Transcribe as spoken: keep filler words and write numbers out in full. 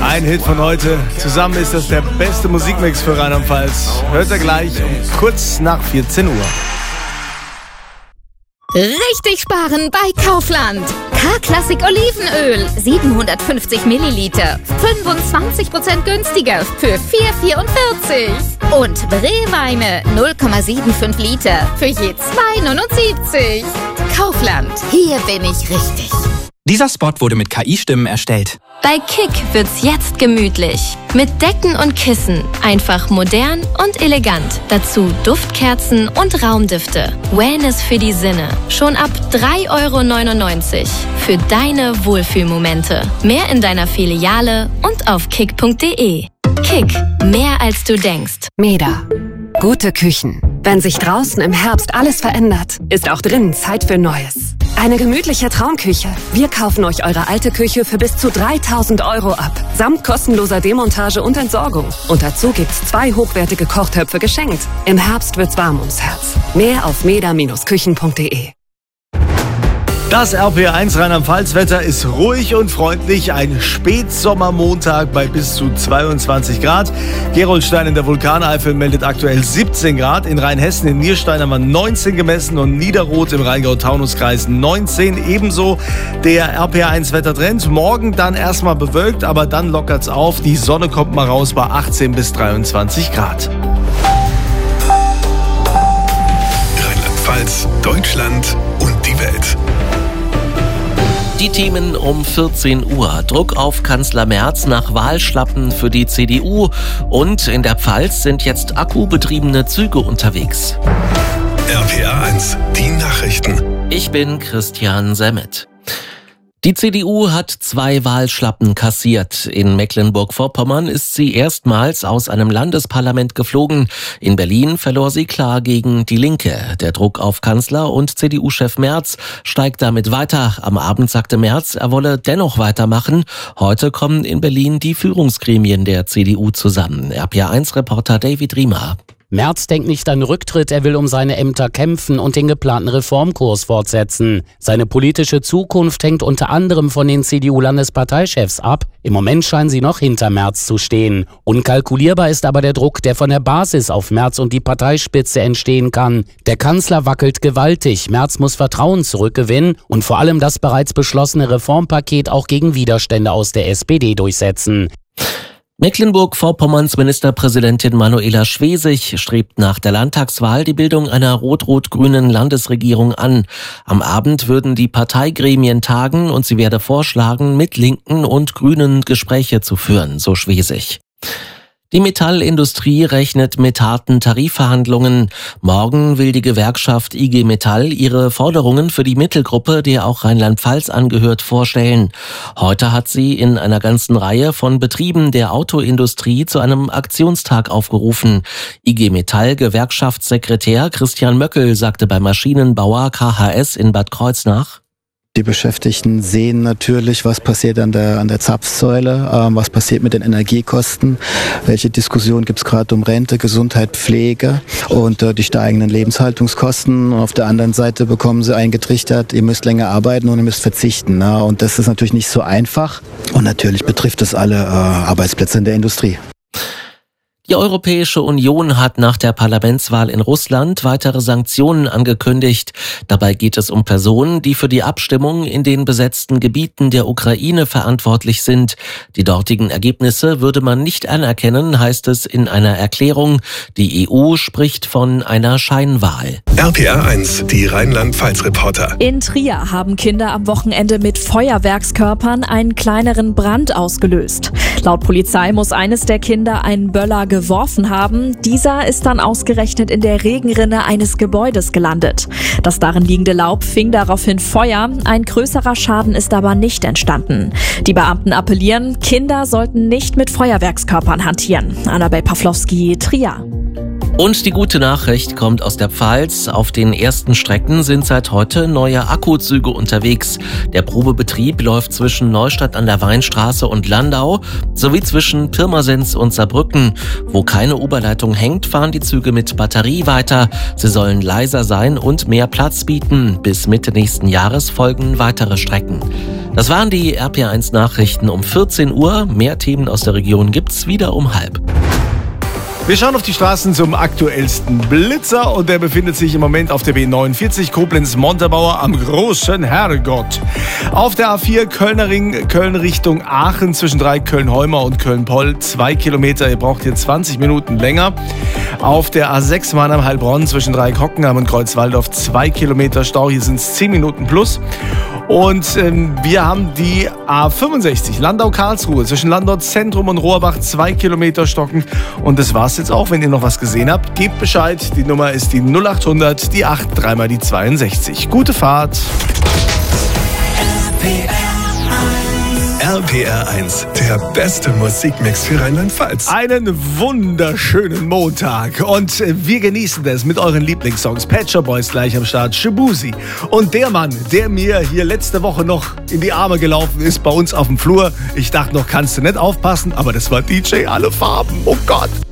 Ein Hit von heute. Zusammen ist das der beste Musikmix für Rheinland-Pfalz. Hört ihr gleich um kurz nach vierzehn Uhr. Richtig sparen bei Kaufland. K-Klassik Olivenöl, siebenhundertfünfzig Milliliter, fünfundzwanzig Prozent günstiger für vier Euro vierundvierzig. Und Brewweine, null Komma fünfundsiebzig Liter für je zwei Euro neunundsiebzig. Kaufland, hier bin ich richtig. Dieser Spot wurde mit K I-Stimmen erstellt. Bei Kick wird's jetzt gemütlich. Mit Decken und Kissen. Einfach modern und elegant. Dazu Duftkerzen und Raumdüfte. Wellness für die Sinne. Schon ab drei Euro neunundneunzig. Für deine Wohlfühlmomente. Mehr in deiner Filiale und auf kick punkt de. Kick. Mehr als du denkst. Meda. Gute Küchen. Wenn sich draußen im Herbst alles verändert, ist auch drinnen Zeit für Neues. Eine gemütliche Traumküche. Wir kaufen euch eure alte Küche für bis zu dreitausend Euro ab. Samt kostenloser Demontage und Entsorgung. Und dazu gibt's zwei hochwertige Kochtöpfe geschenkt. Im Herbst wird's warm ums Herz. Mehr auf meda Bindestrich küchen punkt de. Das R P R eins Rheinland-Pfalz-Wetter ist ruhig und freundlich. Ein Spätsommermontag bei bis zu zweiundzwanzig Grad. Gerolstein in der Vulkaneifel meldet aktuell siebzehn Grad. In Rheinhessen in Nierstein haben wir neunzehn gemessen und Niederroth im Rheingau-Taunus-Kreis neunzehn. Ebenso der R P R eins Wettertrend. Morgen dann erstmal bewölkt, aber dann lockert's auf. Die Sonne kommt mal raus bei achtzehn bis dreiundzwanzig Grad. Rheinland-Pfalz, Deutschland und die Welt. Die Themen um vierzehn Uhr. Druck auf Kanzler Merz nach Wahlschlappen für die C D U. Und in der Pfalz sind jetzt akkubetriebene Züge unterwegs. R P R eins, die Nachrichten. Ich bin Christian Semmet. Die C D U hat zwei Wahlschlappen kassiert. In Mecklenburg-Vorpommern ist sie erstmals aus einem Landesparlament geflogen. In Berlin verlor sie klar gegen die Linke. Der Druck auf Kanzler und C D U-Chef Merz steigt damit weiter. Am Abend sagte Merz, er wolle dennoch weitermachen. Heute kommen in Berlin die Führungsgremien der C D U zusammen. R P R eins-Reporter David Riemer. Merz denkt nicht an Rücktritt, er will um seine Ämter kämpfen und den geplanten Reformkurs fortsetzen. Seine politische Zukunft hängt unter anderem von den C D U-Landesparteichefs ab. Im Moment scheinen sie noch hinter Merz zu stehen. Unkalkulierbar ist aber der Druck, der von der Basis auf Merz und die Parteispitze entstehen kann. Der Kanzler wackelt gewaltig, Merz muss Vertrauen zurückgewinnen und vor allem das bereits beschlossene Reformpaket auch gegen Widerstände aus der S P D durchsetzen. Mecklenburg-Vorpommerns Ministerpräsidentin Manuela Schwesig strebt nach der Landtagswahl die Bildung einer rot-rot-grünen Landesregierung an. Am Abend würden die Parteigremien tagen und sie werde vorschlagen, mit Linken und Grünen Gespräche zu führen, so Schwesig. Die Metallindustrie rechnet mit harten Tarifverhandlungen. Morgen will die Gewerkschaft I G Metall ihre Forderungen für die Mittelgruppe, der auch Rheinland-Pfalz angehört, vorstellen. Heute hat sie in einer ganzen Reihe von Betrieben der Autoindustrie zu einem Aktionstag aufgerufen. I G Metall Gewerkschaftssekretär Christian Möckel sagte bei Maschinenbauer K H S in Bad Kreuznach: Die Beschäftigten sehen natürlich, was passiert an der, an der Zapfsäule, ähm, was passiert mit den Energiekosten, welche Diskussion gibt es gerade um Rente, Gesundheit, Pflege und äh, die steigenden Lebenshaltungskosten. Und auf der anderen Seite bekommen sie eingetrichtert, ihr müsst länger arbeiten und ihr müsst verzichten. Na? Und das ist natürlich nicht so einfach und natürlich betrifft es alle äh, Arbeitsplätze in der Industrie. Die Europäische Union hat nach der Parlamentswahl in Russland weitere Sanktionen angekündigt. Dabei geht es um Personen, die für die Abstimmung in den besetzten Gebieten der Ukraine verantwortlich sind. Die dortigen Ergebnisse würde man nicht anerkennen, heißt es in einer Erklärung. Die E U spricht von einer Scheinwahl. R P R eins, die Rheinland-Pfalz-Reporter. In Trier haben Kinder am Wochenende mit Feuerwerkskörpern einen kleineren Brand ausgelöst. Laut Polizei muss eines der Kinder einen Böller geworfen haben. Dieser ist dann ausgerechnet in der Regenrinne eines Gebäudes gelandet. Das darin liegende Laub fing daraufhin Feuer. Ein größerer Schaden ist aber nicht entstanden. Die Beamten appellieren, Kinder sollten nicht mit Feuerwerkskörpern hantieren. Annabel Pawlowski, Trier. Und die gute Nachricht kommt aus der Pfalz. Auf den ersten Strecken sind seit heute neue Akkuzüge unterwegs. Der Probebetrieb läuft zwischen Neustadt an der Weinstraße und Landau sowie zwischen Pirmasens und Saarbrücken. Wo keine Oberleitung hängt, fahren die Züge mit Batterie weiter. Sie sollen leiser sein und mehr Platz bieten. Bis Mitte nächsten Jahres folgen weitere Strecken. Das waren die R P R eins Nachrichten um vierzehn Uhr. Mehr Themen aus der Region gibt's wieder um halb. Wir schauen auf die Straßen zum aktuellsten Blitzer und der befindet sich im Moment auf der B neunundvierzig Koblenz-Montabaur am großen Herrgott. Auf der A vier Kölner Ring, Köln Richtung Aachen zwischen Dreieck Köln-Heumer und Köln-Poll, zwei Kilometer, ihr braucht hier zwanzig Minuten länger. Auf der A sechs Mannheim-Heilbronn zwischen Dreieck Hockenheim und Kreuzwaldorf, zwei Kilometer Stau, hier sind es zehn Minuten plus. Und ähm, wir haben die A fünfundsechzig Landau-Karlsruhe zwischen Landau Zentrum und Rohrbach, zwei Kilometer stocken. Und das war's jetzt auch. Wenn ihr noch was gesehen habt, gebt Bescheid. Die Nummer ist die null acht hundert, die acht, dreimal die zweiundsechzig. Gute Fahrt. R P R eins, der beste Musikmix für Rheinland-Pfalz. Einen wunderschönen Montag und wir genießen das mit euren Lieblingssongs. Pet Shop Boys gleich am Start, Shabuzi. Und der Mann, der mir hier letzte Woche noch in die Arme gelaufen ist bei uns auf dem Flur. Ich dachte noch, kannst du nicht aufpassen, aber das war D J Alle Farben. Oh Gott.